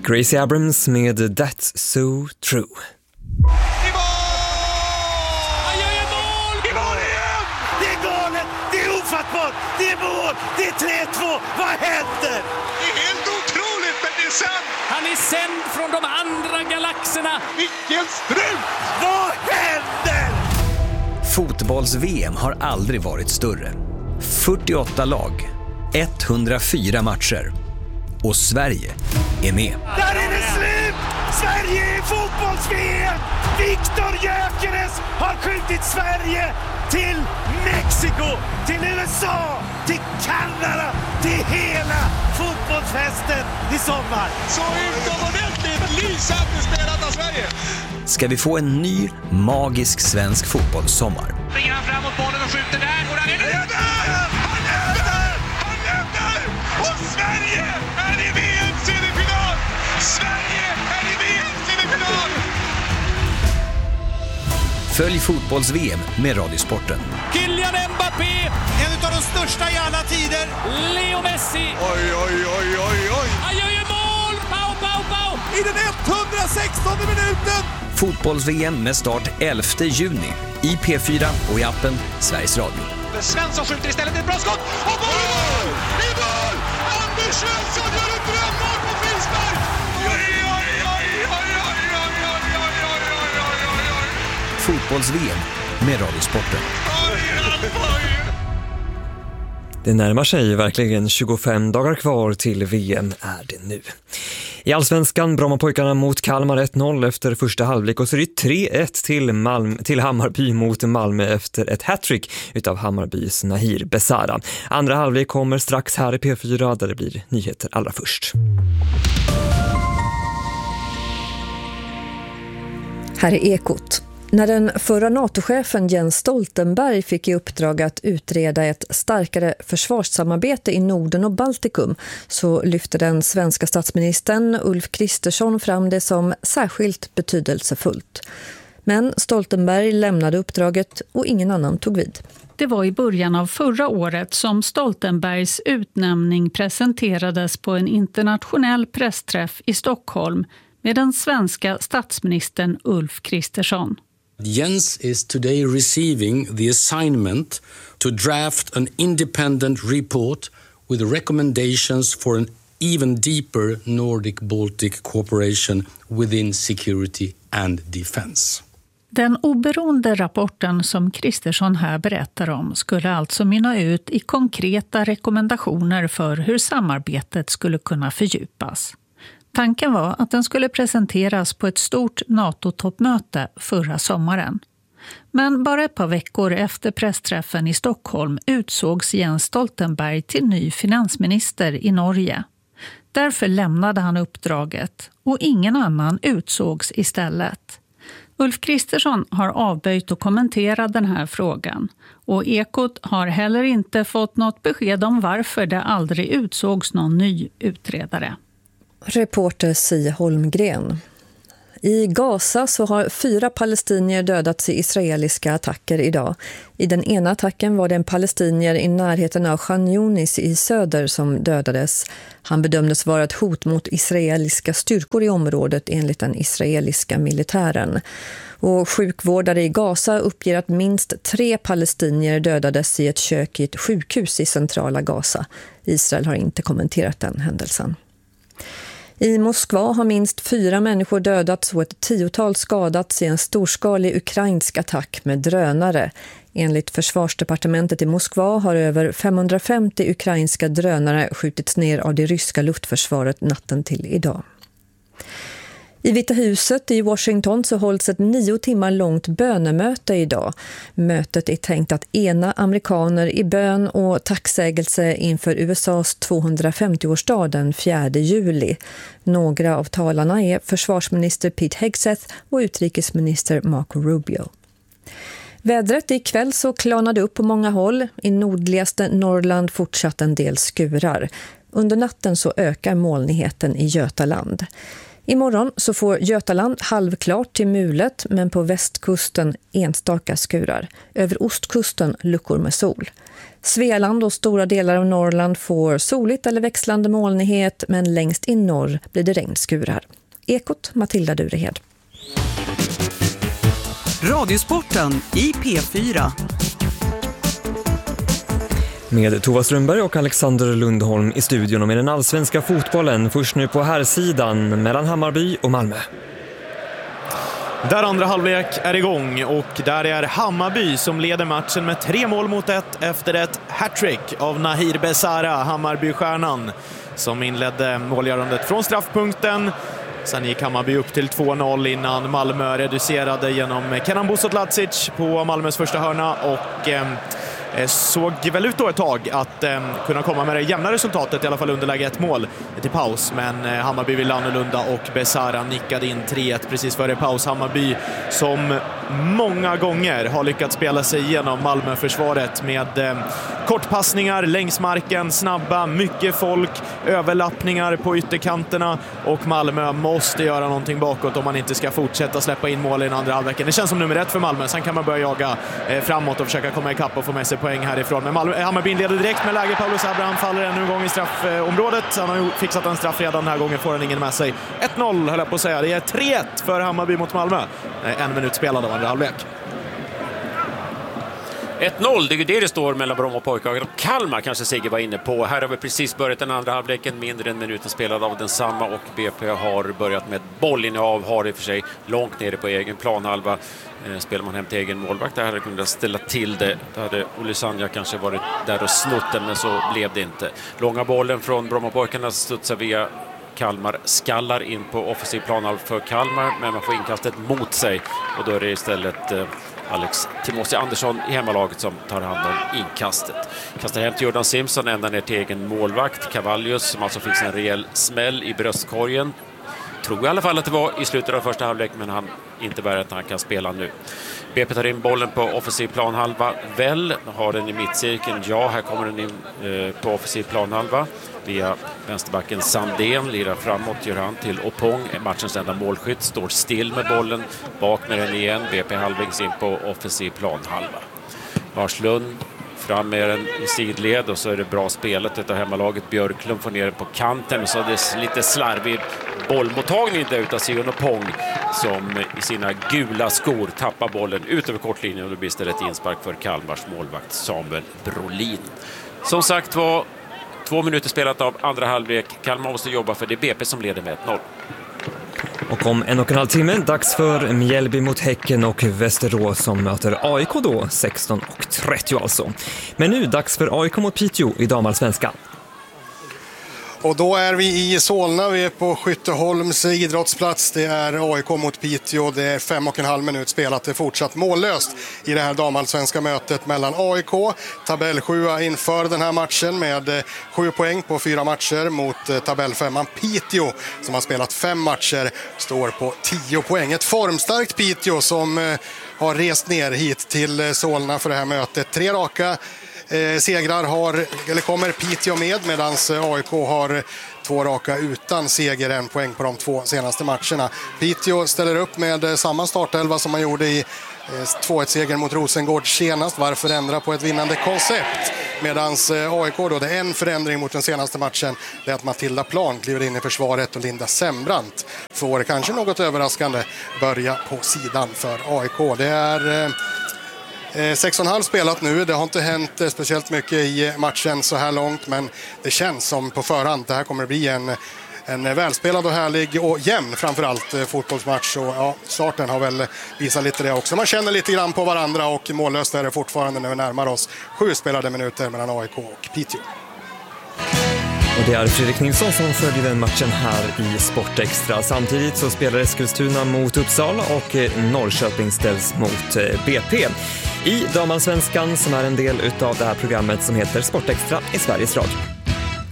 Gracie Abrams med That's So True. Han gör ju mål! I mål igen! Det är galet! Det är ofattbart! Det är mål! Det är 3-2! Vad händer? Det är helt otroligt, men det är sant! Han är sänd från de andra galaxerna! Vilken strut! Vad händer? Fotbolls-VM har aldrig varit större. 48 lag, 104 matcher. Och Sverige är med. Där är det slut! Sverige är fotbolls-VM! Viktor Gyökeres har skjutit Sverige till Mexiko, till USA, till Kanada, till hela fotbollsfesten i sommar. Så utomordentligt lysande spelat av Sverige! Ska vi få en ny, magisk svensk fotbollssommar? Springer han fram mot bollen och skjuter där. Och där är det där! Han lämnar! Och Sverige är i VM-semifinal! Sverige är i VM-semifinal! Följ fotbolls-VM med Radiosporten. Kylian Mbappé! En av de största i alla tider. Leo Messi! Oj, oj, oj, oj, oj. Han gör ju mål! Pau, pau, pau! I den 116:e minuten. Fotbolls-VM med start 11 juni i P4 och i appen Sveriges Radio. Svensson skjuter istället ett bra skott. Och mål! I mål! Anders Svensson gör ett drömmål på frispark! Oj, oj, oj, oj, oj, oj, oj, oj, oj, oj, oj, oj. Fotbolls-VM med Radiosporten. Det närmar sig verkligen 25 dagar kvar till VM är det nu. I Allsvenskan Brommapojkarna mot Kalmar 1-0 efter första halvlek och så är det 3-1 till Hammarby mot Malmö efter ett hattrick utav Hammarbys Nahir Besara. Andra halvlek kommer strax här i P4 där det blir nyheter allra först. Här är Ekot. När den förra NATO-chefen Jens Stoltenberg fick i uppdrag att utreda ett starkare försvarssamarbete i Norden och Baltikum så lyfte den svenska statsministern Ulf Kristersson fram det som särskilt betydelsefullt. Men Stoltenberg lämnade uppdraget och ingen annan tog vid. Det var i början av förra året som Stoltenbergs utnämning presenterades på en internationell pressträff i Stockholm med den svenska statsministern Ulf Kristersson. Jens is today receiving the assignment to draft an independent report with recommendations for an even deeper Nordic-Baltic cooperation within security and defense. Den oberoende rapporten som Kristersson här berättar om skulle alltså mynna ut i konkreta rekommendationer för hur samarbetet skulle kunna fördjupas. Tanken var att den skulle presenteras på ett stort NATO-toppmöte förra sommaren. Men bara ett par veckor efter pressträffen i Stockholm utsågs Jens Stoltenberg till ny finansminister i Norge. Därför lämnade han uppdraget och ingen annan utsågs istället. Ulf Kristersson har avböjt att kommentera den här frågan och Ekot har heller inte fått något besked om varför det aldrig utsågs någon ny utredare. Reporter Sia Holmgren. I Gaza så har 4 palestinier dödats i israeliska attacker idag. I den ena attacken var det en palestinier i närheten av Khan Yunis i söder som dödades. Han bedömdes vara ett hot mot israeliska styrkor i området enligt den israeliska militären. Och sjukvårdare i Gaza uppger att minst 3 palestinier dödades i ett kök i ett sjukhus i centrala Gaza. Israel har inte kommenterat den händelsen. I Moskva har minst 4 människor dödats och ett 10-tal skadats i en storskalig ukrainsk attack med drönare. Enligt försvarsdepartementet i Moskva har över 550 ukrainska drönare skjutits ner av det ryska luftförsvaret natten till idag. I Vita huset i Washington så hålls ett 9 timmar långt bönemöte idag. Mötet är tänkt att ena amerikaner i bön och tacksägelse inför USAs 250-årsdag den 4 juli. Några av talarna är försvarsminister Pete Hegseth och utrikesminister Marco Rubio. Vädret ikväll så klarnade upp på många håll. I nordligaste Norrland fortsatt en del skurar. Under natten så ökar molnigheten i Götaland. Imorgon så får Götaland halvklart till mulet, men på västkusten enstaka skurar. Över ostkusten luckor med sol. Svealand och stora delar av Norrland får soligt eller växlande molnighet, men längst i norr blir det regnskurar. Ekot, Matilda Durehed. Radiosporten i P4. Med Tova Strömberg och Alexander Lundholm i studion och med den allsvenska fotbollen. Först nu på herrsidan mellan Hammarby och Malmö. Där andra halvlek är igång och där är Hammarby som leder matchen med 3-1 efter ett hattrick av Nahir Besara, Hammarbystjärnan, som inledde målgörandet från straffpunkten. Sen gick Hammarby upp till 2-0 innan Malmö reducerade genom Kenan Busotlacic på Malmös första hörna och såg väl ut då ett tag att kunna komma med det jämna resultatet, i alla fall underläge 1 mål till paus, men Hammarby ville annorlunda och Besara nickade in 3-1 precis före paus. Hammarby som många gånger har lyckats spela sig igenom Malmö-försvaret med kortpassningar längs marken, snabba, mycket folk, överlappningar på ytterkanterna, och Malmö måste göra någonting bakåt om man inte ska fortsätta släppa in mål i den andra halvleken. Det känns som nummer 1 för Malmö, sen kan man börja jaga framåt och försöka komma ikapp och få med sig poäng härifrån. Men Hammarby inleder direkt med läge. Paulus Abraham faller ännu en gång i straffområdet. Han har fixat en straff redan den här gången, får han ingen med sig. 1-0 höll jag på att säga. Det är 3-1 för Hammarby mot Malmö. 1 minut spelad av andra halvlek. 1-0, det är ju det står mellan Brommapojkarna och Kalmar, kanske Sigge var inne på. Här har vi precis börjat den andra halvleken, mindre än minuten spelad av densamma, och BP har börjat med bollinnehav, har i och för sig långt nere på egen planhalva. Spelar man hem till egen målvakt, där hade kunnat ställa till det. Då hade Olle Sanja kanske varit där och snott den, men så blev det inte. Långa bollen från Brommapojkarna studsar via Kalmar, skallar in på offensiv planhalv för Kalmar, men man får inkastet mot sig, och då är det istället Alex Timossi Andersson i hemmalaget som tar hand om inkastet. Kastar hem till Jordan Simpson, ända ner till egen målvakt Cavallius, som alltså fick en rejäl smäll i bröstkorgen. Tror i alla fall att det var i slutet av första halvlek, men han inte bär att han kan spela nu. BP tar in bollen på offensiv planhalva. Väl har den i mittcirkeln. Ja, här kommer den in på offensiv planhalva. Via vänsterbacken Sandén lirar framåt, gör han till Opong. Matchens enda målskytt, står still med bollen. Bak med den igen. BP halvvägs in på offensiv planhalva. Marslund fram med den i sidled, och så är det bra spelet utav hemmalaget. Björklund får ner den på kanten, och så är det lite slarvig bollmottagning där utav Sion Opong, som i sina gula skor tappar bollen ut över kortlinjen, och det blir istället inspark för Kalmars målvakt Samuel Brolin. Som sagt var 2 minuter spelat av andra halvlek. Kalmar måste jobba, för det är BP som leder med 1-0. Och om 1,5 timme dags för Mjällby mot Häcken och Västerås som möter AIK då 16:30 alltså. Men nu dags för AIK mot Piteå i damallsvenskan. Och då är vi i Solna, vi är på Skytteholms idrottsplats. Det är AIK mot Piteå, det är 5,5 minut spelat. Det är fortsatt mållöst i det här damallsvenska mötet mellan AIK, tabell 7 inför den här matchen med 7 poäng på 4 matcher, mot tabell 5 Piteå som har spelat 5 matcher, står på 10 poäng. Ett formstarkt Piteå som har rest ner hit till Solna för det här mötet. 3 raka segrar kommer Piteå med, medan AIK har 2 raka utan seger, 1 poäng på de 2 senaste matcherna. Piteå ställer upp med samma startelva som man gjorde i 2-1-seger mot Rosengård senast. Varför ändra på ett vinnande koncept? Medan AIK då, det är en förändring mot den senaste matchen, det är att Matilda Plan kliver in i försvaret och Linda Sembrant får kanske något överraskande börja på sidan för AIK. Det är 6,5 spelat nu. Det har inte hänt speciellt mycket i matchen så här långt, men det känns som på förhand det här kommer att bli en välspelad och härlig och jämn framförallt fotbollsmatch. Och ja, starten har väl visat lite det också. Man känner lite grann på varandra, och mållöst är det fortfarande när vi närmar oss 7 spelade minuter mellan AIK och Piteå. Och det är Fredrik Nilsson som följer den matchen här i Sportextra. Samtidigt så spelar Eskilstuna mot Uppsala och Norrköping ställs mot BP. I damallsvenskan, som är en del utav det här programmet som heter Sportextra i Sveriges Radio.